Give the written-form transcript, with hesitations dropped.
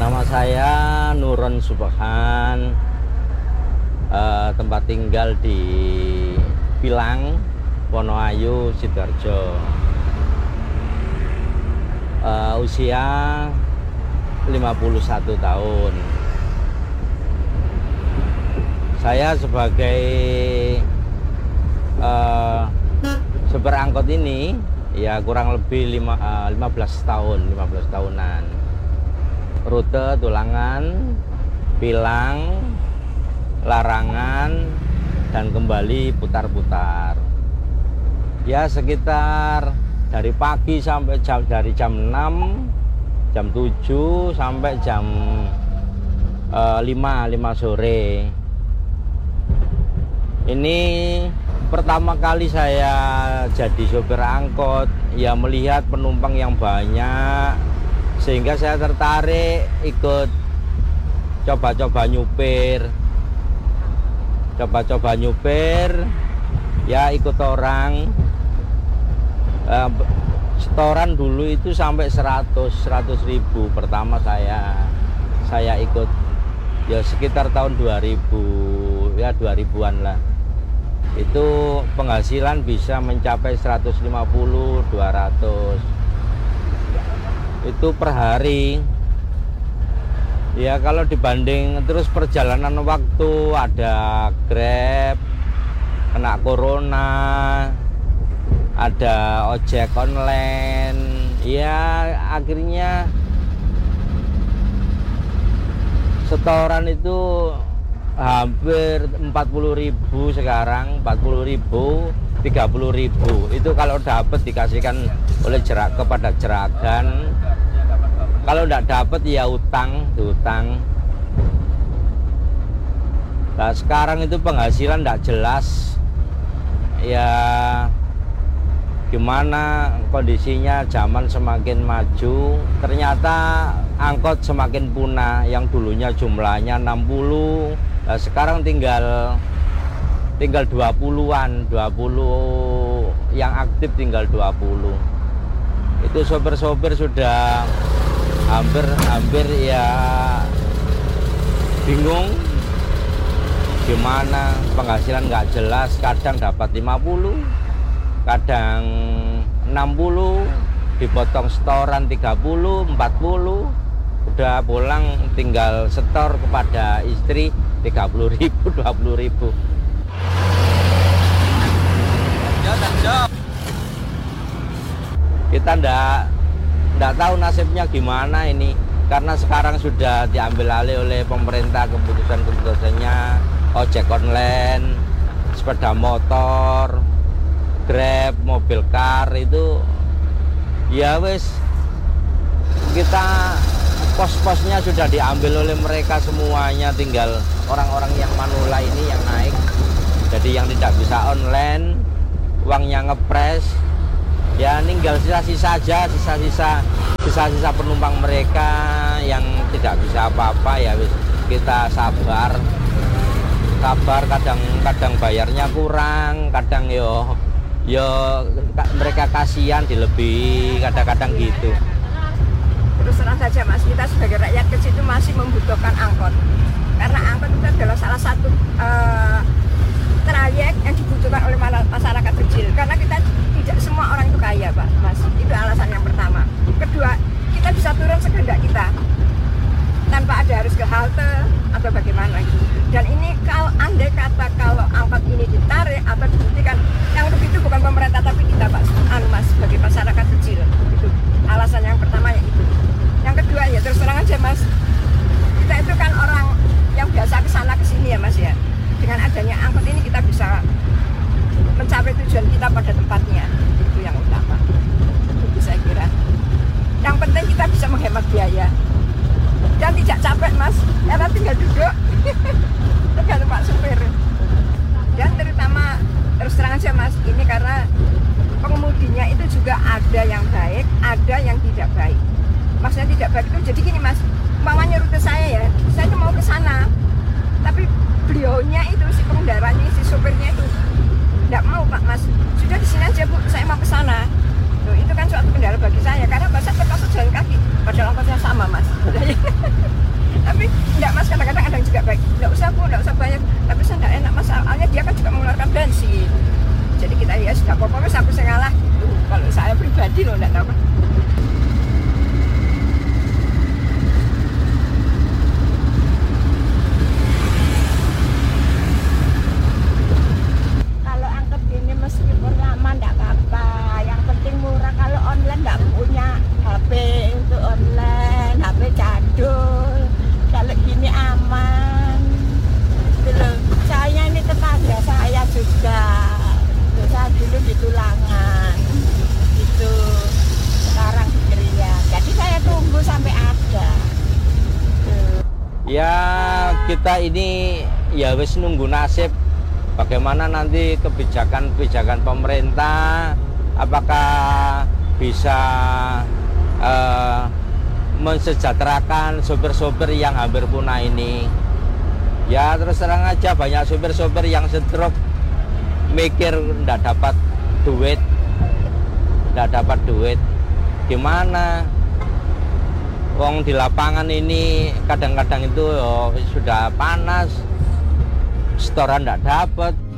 Nama saya Nuron Subhan, tempat tinggal di Pilang, Wonoayu, Sidoarjo. Usia 51 tahun. Saya sebagai sopir angkot ini ya kurang lebih 15 tahunan. Rute Tulangan, Pilang, Larangan, dan kembali putar-putar. Ya sekitar dari pagi sampai dari jam 6, jam 7 sampai jam 5 sore. Ini pertama kali saya jadi sopir angkot, ya melihat penumpang yang banyak, sehingga saya tertarik ikut coba-coba nyupir, ya ikut orang. Setoran dulu itu sampai 100 ribu pertama saya ikut, ya sekitar tahun 2000, ya 2000-an lah. Itu penghasilan bisa mencapai 150-200 itu per hari. Ya kalau dibanding terus perjalanan waktu, ada Grab, kena corona, ada ojek online, ya akhirnya setoran itu hampir 40.000 sekarang, 40.000, 30.000. Itu kalau dapat dikasihkan oleh kepada jeragan. Kalau tidak dapat ya utang. Nah sekarang itu penghasilan tidak jelas. Ya gimana kondisinya, zaman semakin maju, ternyata angkot semakin punah. Yang dulunya jumlahnya 60, nah sekarang tinggal 20-an, 20 yang aktif tinggal 20. Itu sopir-sopir sudah hampir ya bingung gimana, penghasilan nggak jelas, kadang dapat 50, kadang 60, dipotong setoran 30, 40, udah pulang tinggal setor kepada istri 30.000, 20.000. Kita ndak tahu nasibnya gimana ini, karena sekarang sudah diambil alih oleh pemerintah keputusannya, ojek online, sepeda motor, Grab, mobil car itu ya wes, kita pos-posnya sudah diambil oleh mereka semuanya, tinggal orang-orang yang manula ini yang naik. Jadi yang tidak bisa online, uangnya ngepres, ya tinggal sisa-sisa penumpang mereka yang tidak bisa apa-apa. Ya wis, kita sabar, kadang bayarnya kurang, kadang yo mereka kasihan dilebih, kadang-kadang gitu. Terus terang saja Mas, kita sebagai rakyat kecil itu masih membutuhkan angkot, karena angkot itu adalah salah satu trayek yang dibutuhkan oleh masyarakat kecil, karena kita tidak semua orang itu kaya Pak Mas. Itu alasan yang pertama. Kedua, kita bisa turun sekehendak kita tanpa ada harus ke halte atau bagaimana gitu. Dan ini kalau andai kata kalau angkot ini ditarik atau dihentikan, yang rugi itu bukan pemerintah tapi kita Pak Mas, sebagai masyarakat kecil. Itu alasan yang pertama, ya itu. Yang kedua ya terus terang aja Mas, kita itu kan orang yang biasa kesana kesini ya Mas ya. Dengan adanya angkot ini kita bisa mencapai tujuan kita pada tempatnya. Itu yang utama, itu saya kira. Yang penting kita bisa menghemat biaya dan tidak capek Mas, karena tinggal duduk tergantung Pak supir. Dan terutama terus terang aja Mas, ini karena pengemudinya itu juga ada yang baik, ada yang tidak baik. Maksudnya tidak baik itu jadi gini Mas, umpamanya rute saya itu mau ke sana, tapi beliaunya itu, si pengendaranya, si supirnya itu tidak mau Pak Mas, sudah di sini aja Bu, saya mau ke sana. Loh, itu kan suatu kendala bagi saya, karena saya terpaksa jalan kaki, padahal ongkosnya sama Mas. Ya kita ini ya wis nunggu nasib bagaimana nanti kebijakan pemerintah, apakah bisa mensejahterakan sopir-sopir yang hampir punah ini. Ya terus terang aja banyak sopir-sopir yang stroke, mikir ndak dapat duit, gimana? Wong di lapangan ini kadang-kadang itu sudah panas, setoran ndak dapat.